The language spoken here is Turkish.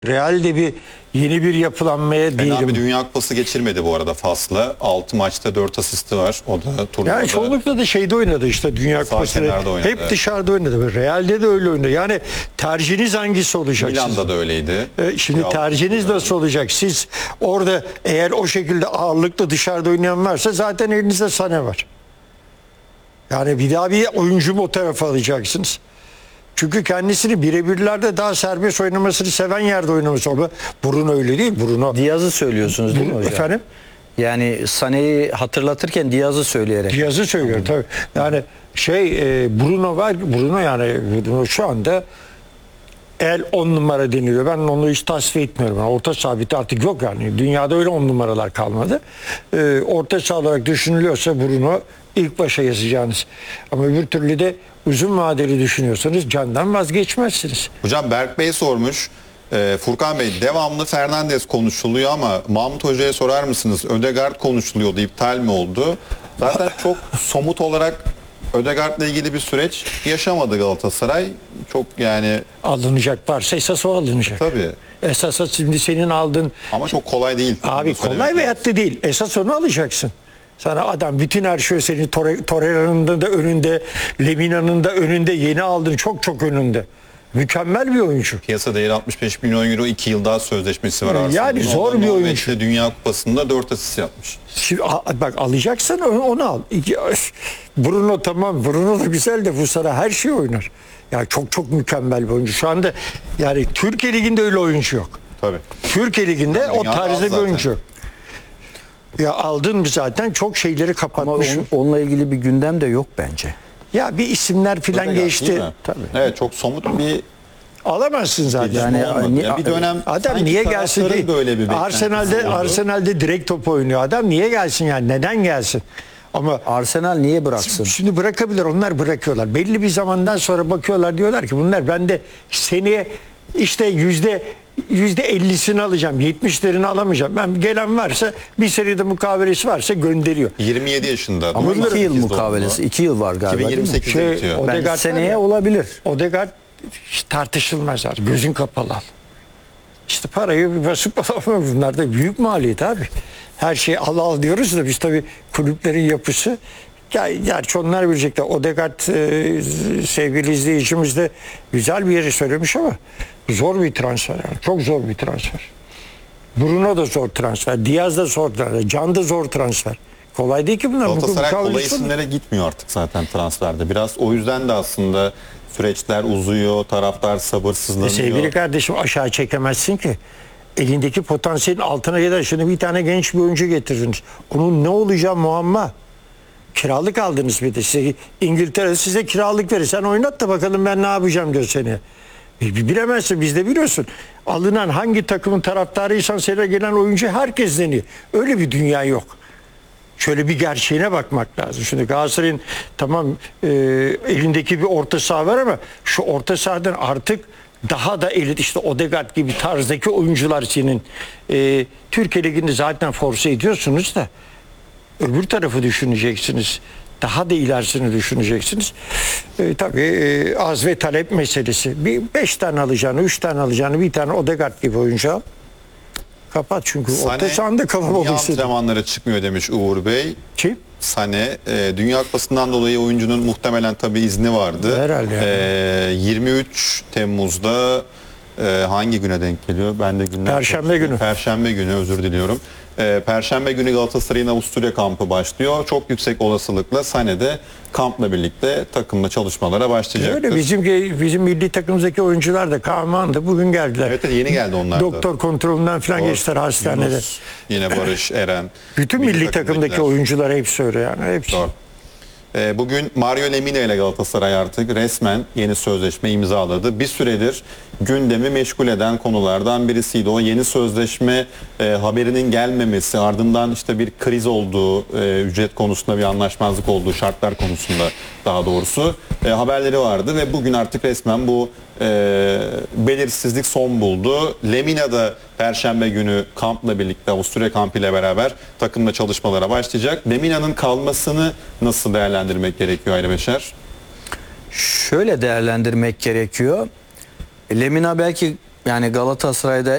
Real'de yeni bir yapılanmaya Fena bir değilim. Dünya Kupası geçirmedi bu arada Fas'la. 6 maçta 4 asisti var. O da turnuvada. Yani çoğunlukla da şeyde oynadı işte Dünya Kupası'nda. kenarda oynadı. Hep dışarıda oynadı. Real'de de öyle oynadı. Yani tercihiniz hangisi olacak? Milan'da da öyleydi. Şimdi tercihiniz nasıl olacak? Siz orada eğer o şekilde ağırlıklı dışarıda oynayan varsa zaten elinizde Sané var. Yani bir daha bir oyuncu mu o tarafa alacaksınız? Çünkü kendisini birebirlerde daha serbest oynamasını seven yerde oynaması. Ama Bruno öyle değil. Bruno Diaz'ı söylüyorsunuz değil mi hocam? efendim? Yani Sané'yi hatırlatırken Diaz'ı söyleyerek. Diaz'ı söylüyor tabii. Yani Bruno var. Bruno şu anda 10 numara deniliyor. Ben onu hiç tasfiye etmiyorum. Yani orta sabit artık yok yani. Dünyada öyle 10 numaralar kalmadı. Orta saha olarak düşünülüyorsa Bruno ilk başa yazacağınız. Ama öbür türlü de uzun vadeli düşünüyorsanız Can'dan vazgeçmezsiniz. Hocam Berk Bey sormuş. Furkan Bey devamlı Fernandes konuşuluyor ama Mahmut Hoca'ya sorar mısınız? Ödegaard konuşuluyordu. İptal mi oldu? Zaten çok somut olarak Ödegaard'la ilgili bir süreç yaşamadı Galatasaray. Çok yani Alınacak varsa esas o alınacak. tabii. Esas şimdi senin aldığın Ama çok kolay değil. abi Bunu kolay söylemek veyahut da değil. Esas onu alacaksın. Sana adam bütün her şey senin Torreira'nın da önünde, Lemina'nın da önünde, yeni aldın çok önünde. Mükemmel bir oyuncu. Piyasa değeri 65 milyon euro, 2 yıl daha sözleşmesi var Arsenal'ın. Yani zor Ondan bir oyuncu. Norveç'te Dünya Kupası'nda 4 asist yapmış. Şimdi, bak alacaksan onu al. Bruno tamam, Bruno da güzel de bu sana her şey oynar. Ya çok mükemmel bir oyuncu. Şu anda yani Türkiye Ligi'nde öyle oyuncu yok. Tabii. Türkiye Ligi'nde o Dünyada az tarzda bir zaten. oyuncu. Ya aldın mı zaten çok şeyleri Ama kapatmış. onunla ilgili bir gündem de yok bence. Ya bir isimler filan Ödegaard, geçti. değil mi? Tabii. Evet, çok somut bir Alamazsın zaten. Yani olmadı. Ya bir dönem Adam sanki niye gelsin taraftarın ki? böyle bir beklentisi oldu. Arsenal'de direkt top oynuyor. Adam niye gelsin yani? Neden gelsin? Ama Arsenal niye bıraksın? şimdi bırakabilir. Onlar bırakıyorlar. Belli bir zamandan sonra bakıyorlar diyorlar ki bunlar ben de seneye işte %50'sini alacağım. 70'lerini alamayacağım. Ben gelen varsa bir seride mukavelesi varsa gönderiyor. 27 yaşında. Ama 2 yıl 18 mukavelesi. doğumlu. 2 yıl var galiba değil mi? 2028'de bitiyor. o- Ben Odegaard var seneye ya. olabilir. Odegaard hiç tartışılmaz abi. Gözün kapalı al. İşte parayı basıp alamıyor. Bunlar da büyük maliyet abi. Her şeyi al diyoruz da biz tabii kulüplerin yapısı. Gerçi onlar bilecekler. Odegaard sevgili izleyicimiz de güzel bir yeri söylemiş ama zor bir transfer. Yani. Çok zor bir transfer. Bruno da zor transfer. Diaz da zor transfer. Can da zor transfer. Kolay değil ki bunlar. Galatasaray kolay mukavelesi olur. isimlere gitmiyor artık zaten transferde. Biraz o yüzden de aslında süreçler uzuyor, taraftar sabırsızlanıyor. Sevgili kardeşim aşağı çekemezsin ki. Elindeki potansiyelin altına gider. Şimdi bir tane genç bir oyuncu getirdiniz. Onun ne olacağı muamma. Kiralık aldınız bir de. İngiltere size kiralık verir. Sen oynat da bakalım ben ne yapacağım diyor seni. Bilemezsin, biz de biliyorsun. Alınan hangi takımın taraftarıysan sana gelen oyuncu herkes deniyor. Öyle bir dünya yok. Şöyle bir gerçeğine bakmak lazım. Şimdi Galatasaray'ın tamam elindeki bir orta saha var ama şu orta sahadan artık daha da elit işte Odegaard gibi tarzdaki oyuncular senin Türkiye Ligi'nde zaten force ediyorsunuz da öbür tarafı düşüneceksiniz. Daha da ilerisini düşüneceksiniz. Tabii az ve talep meselesi. Bir 5 tane alacağını, 3 tane alacağını bir tane Odegaard gibi oyuncu al. Kapat çünkü orta sahanda Niye kalabalıksın. antrenmanlara çıkmıyor demiş Uğur Bey. Kim? Sané, Dünya Kupası'ndan dolayı oyuncunun muhtemelen tabii izni vardı. Herhalde yani. 23 Temmuz'da hangi güne denk geliyor? Ben de günler Perşembe günü. Perşembe günü, özür diliyorum. Perşembe günü Galatasaray'ın Avusturya kampı başlıyor. Çok yüksek olasılıkla Sané de kampla birlikte takımla çalışmalara başlayacaktır. Öyle bizim milli takımımızdaki oyuncular da Kahraman da bugün geldiler. Evet, yeni geldi onlar da. Doktor kontrolünden falan Doğru. geçtiler hastanede. Yunus, yine Barış, Eren. Bütün milli takımdaki takımdakiler. oyuncular hepsi öyle yani. Hepsi. Doğru. Bugün Mario Lemina ile Galatasaray artık resmen yeni sözleşme imzaladı. Bir süredir gündemi meşgul eden konulardan birisiydi. O yeni sözleşme haberinin gelmemesi, ardından işte bir kriz olduğu, ücret konusunda bir anlaşmazlık olduğu, şartlar konusunda daha doğrusu haberleri vardı ve bugün artık resmen bu belirsizlik son buldu. Lemina da Perşembe günü kampla birlikte, Avusturya kampı ile beraber takımla çalışmalara başlayacak. Lemina'nın kalmasını nasıl değerlendirmek gerekiyor Ayrı Beşer? Şöyle değerlendirmek gerekiyor. Lemina belki Yani Galatasaray'da